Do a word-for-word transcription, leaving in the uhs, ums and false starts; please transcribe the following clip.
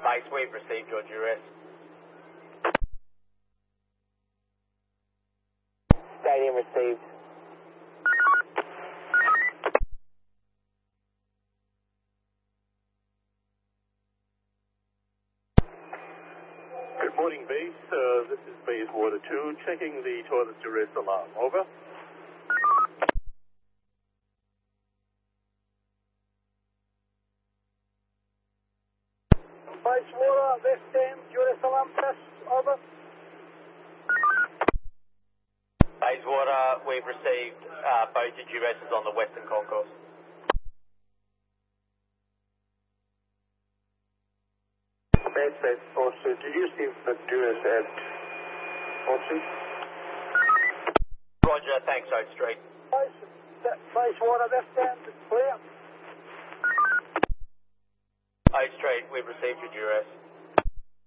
Base, we've received your duress. Stadium received. Good morning, base. Uh, this is base water two, checking the toilet duress alarm. Over. Base water, left end, duress alarm test. Over. Bayswater, we've received uh, both your duresses on the western concourse. Base, base, four two. Did you receive the duress at four two? Roger, thanks, Oak Street. Base, base water, left end, clear. Oak Street, we've received your duress.